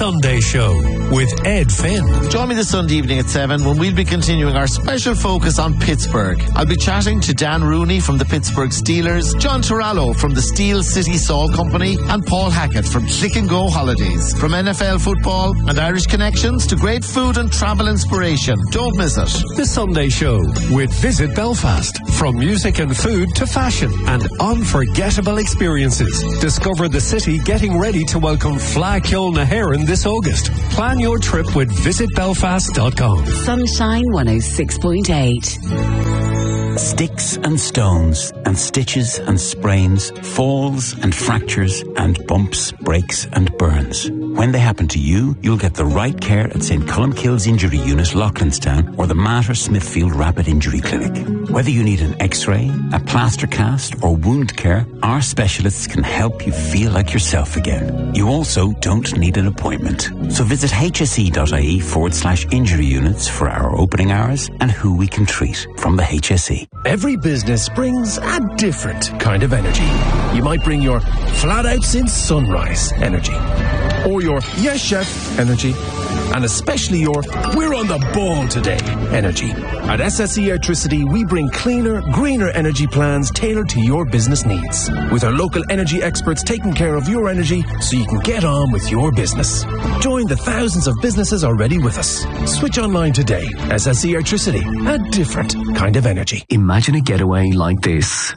Sunday Show with Ed Finn. Join me this Sunday evening at 7 when we'll be continuing our special focus on Pittsburgh. I'll be chatting to Dan Rooney from the Pittsburgh Steelers, John Torallo from the Steel City Salt Company, and Paul Hackett from Click and Go Holidays. From NFL football and Irish connections to great food and travel inspiration. Don't miss it. The Sunday Show with Visit Belfast. From music and food to fashion and unforgettable experiences. Discover the city getting ready to welcome Fleadh Cheoil na hÉireann this August. Plan your trip with visitbelfast.com. Sunshine 106.8. Sticks and stones and stitches and sprains, falls and fractures and bumps, breaks and burns. When they happen to you, you'll get the right care at St. Columkille's Injury Unit, Loughlinstown, or the Mater Smithfield Rapid Injury Clinic. Whether you need an x-ray, a plaster cast or wound care, our specialists can help you feel like yourself again. You also don't need an appointment. So visit hse.ie/injury units for our opening hours and who we can treat from the HSE. Every business brings a different kind of energy. You might bring your flat out since sunrise energy, or your yes chef energy, and especially your we're on the ball today energy. At SSE Electricity, we bring cleaner, greener energy plans tailored to your business needs, with our local energy experts taking care of your energy so you can get on with your business. Join the thousands of businesses already with us. Switch online today. SSE Electricity, a different kind of energy. Imagine a getaway like this.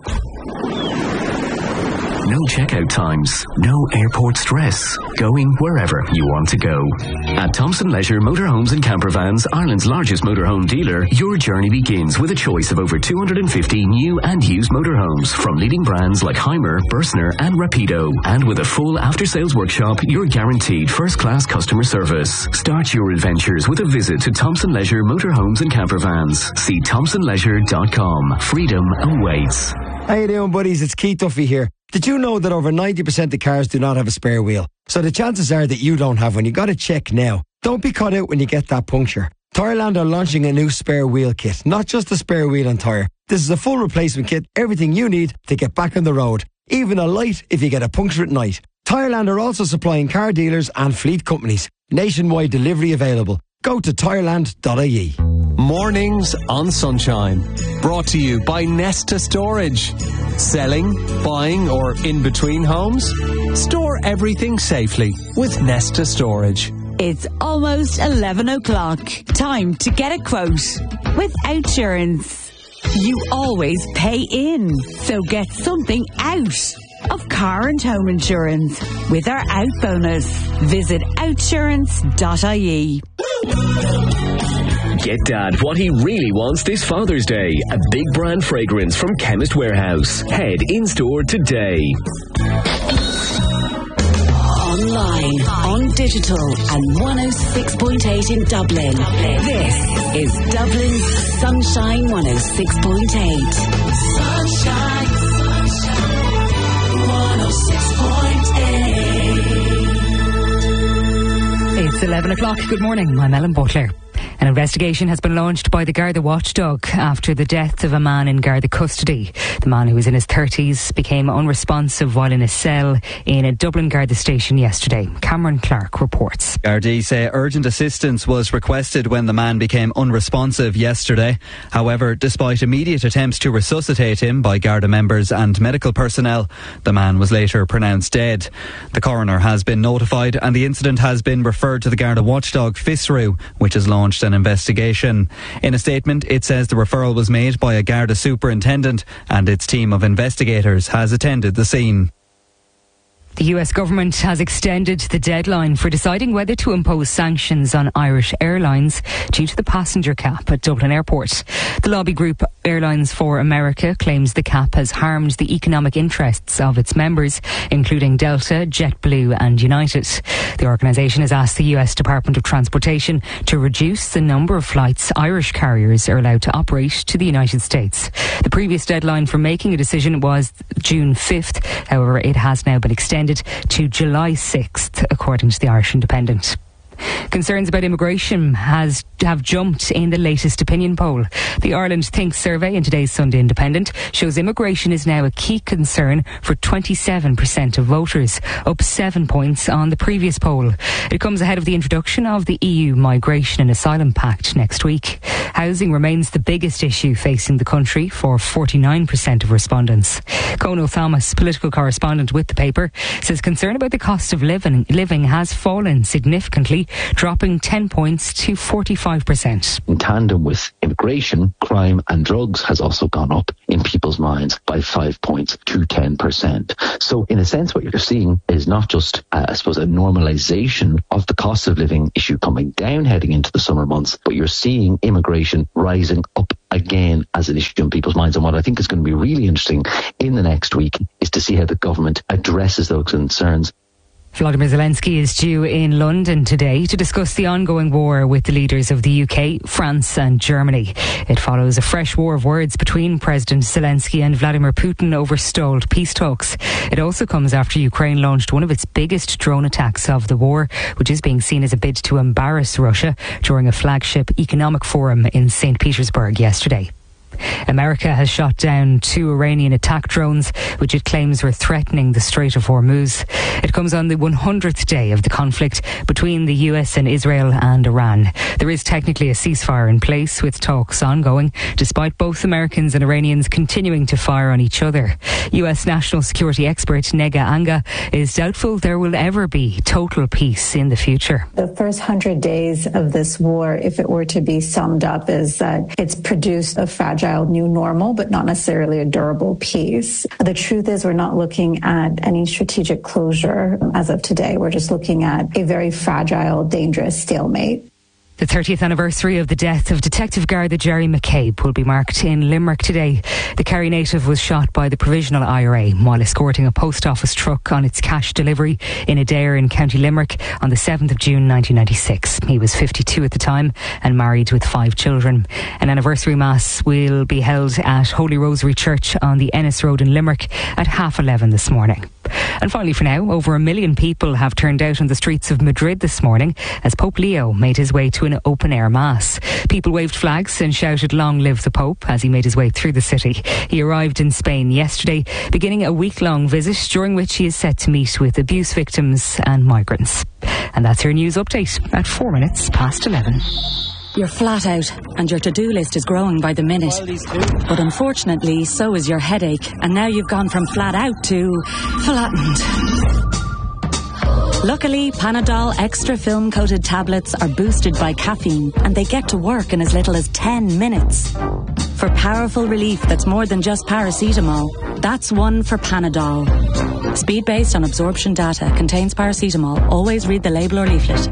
No checkout times, no airport stress, going wherever you want to go. At Thompson Leisure Motorhomes and Campervans, Ireland's largest motorhome dealer, your journey begins with a choice of over 250 new and used motorhomes from leading brands like Heimer, Bursner and Rapido. And with a full after-sales workshop, you're guaranteed first-class customer service. Start your adventures with a visit to Thompson Leisure Motorhomes and Campervans. See thompsonleisure.com. Freedom awaits. How you doing, buddies? It's Keith Duffy here. Did you know that over 90% of cars do not have a spare wheel? So the chances are that you don't have one. You got to check now. Don't be caught out when you get that puncture. Tyreland are launching a new spare wheel kit. Not just a spare wheel and tyre. This is a full replacement kit. Everything you need to get back on the road. Even a light if you get a puncture at night. Tyreland are also supplying car dealers and fleet companies. Nationwide delivery available. Go to tyreland.ie. Mornings on Sunshine. Brought to you by Nesta Storage. Selling, buying or in between homes? Store everything safely with Nesta Storage. It's almost 11 o'clock. Time to get a quote with Outsurance. You always pay in, so get something out of car and home insurance with our out bonus. Visit outsurance.ie. Get Dad what he really wants this Father's Day. A big brand fragrance from Chemist Warehouse. Head in-store today. Online, on digital, and 106.8 in Dublin. This is Dublin Sunshine 106.8. Sunshine, 106.8. It's 11 o'clock. Good morning. I'm Ellen Butler. An investigation has been launched by the Garda Watchdog after the death of a man in Garda custody. The man, who was in his 30s, became unresponsive while in a cell in a Dublin Garda station yesterday. Cameron Clark reports. Gardaí say urgent assistance was requested when the man became unresponsive yesterday. However, despite immediate attempts to resuscitate him by Garda members and medical personnel, the man was later pronounced dead. The coroner has been notified and the incident has been referred to the Garda Watchdog FISRU, which has launched an investigation. In a statement, it says the referral was made by a Garda superintendent and its team of investigators has attended the scene. The US government has extended the deadline for deciding whether to impose sanctions on Irish Airlines due to the passenger cap at Dublin Airport. The lobby group Airlines for America claims the cap has harmed the economic interests of its members, including Delta, JetBlue and United. The organisation has asked the US Department of Transportation to reduce the number of flights Irish carriers are allowed to operate to the United States. The previous deadline for making a decision was June 5th. However, it has now been extended to July 6th, according to the Irish Independent. Concerns about immigration have jumped in the latest opinion poll. The Ireland Think survey in today's Sunday Independent shows immigration is now a key concern for 27% of voters, up 7 points on the previous poll. It comes ahead of the introduction of the EU Migration and Asylum Pact next week. Housing remains the biggest issue facing the country for 49% of respondents. Conal Thomas, political correspondent with the paper, says concern about the cost of living has fallen significantly, dropping 10 points to 45%. In tandem with immigration, crime and drugs has also gone up in people's minds by 5 points to 10%. So in a sense, what you're seeing is not just, I suppose, a normalisation of the cost of living issue coming down heading into the summer months, but you're seeing immigration rising up again as an issue in people's minds. And what I think is going to be really interesting in the next week is to see how the government addresses those concerns. Volodymyr Zelensky is due in London today to discuss the ongoing war with the leaders of the UK, France and Germany. It follows a fresh war of words between President Zelensky and Vladimir Putin over stalled peace talks. It also comes after Ukraine launched one of its biggest drone attacks of the war, which is being seen as a bid to embarrass Russia during a flagship economic forum in St. Petersburg yesterday. America has shot down 2 Iranian attack drones, which it claims were threatening the Strait of Hormuz. It comes on the 100th day of the conflict between the US and Israel and Iran. There is technically a ceasefire in place, with talks ongoing, despite both Americans and Iranians continuing to fire on each other. US national security expert Nega Anga is doubtful there will ever be total peace in the future. The first 100 days of this war, if it were to be summed up, is that it's produced a fragile new normal, but not necessarily a durable peace. The truth is we're not looking at any strategic closure as of today. We're just looking at a very fragile, dangerous stalemate. The 30th anniversary of the death of Detective Garda Jerry McCabe will be marked in Limerick today. The Kerry native was shot by the Provisional IRA while escorting a post office truck on its cash delivery in Adair in County Limerick on the 7th of June 1996. He was 52 at the time and married with 5 children. An anniversary mass will be held at Holy Rosary Church on the Ennis Road in Limerick at 11:30 this morning. And finally, for now, over 1 million people have turned out on the streets of Madrid this morning as Pope Leo made his way to an open-air mass. People waved flags and shouted "Long live the Pope" as he made his way through the city. He arrived in Spain yesterday, beginning a week-long visit during which he is set to meet with abuse victims and migrants. And that's your news update at 4 minutes past 11. You're flat out and your to-do list is growing by the minute. But unfortunately, so is your headache. And now you've gone from flat out to flattened. Luckily, Panadol Extra Film-Coated tablets are boosted by caffeine and they get to work in as little as 10 minutes. For powerful relief that's more than just paracetamol, that's one for Panadol. Speed based on absorption data, contains paracetamol. Always read the label or leaflet.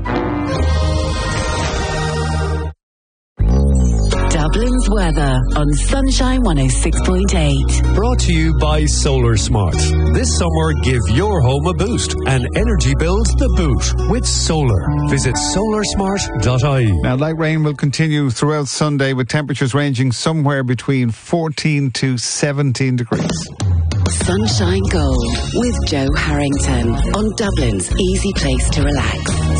Dublin's weather on Sunshine 106.8. Brought to you by Solar Smart. This summer, give your home a boost and energy bills the boot with solar. Visit solarsmart.ie. Now, light rain will continue throughout Sunday with temperatures ranging somewhere between 14 to 17 degrees. Sunshine Gold with Joe Harrington on Dublin's easy place to relax.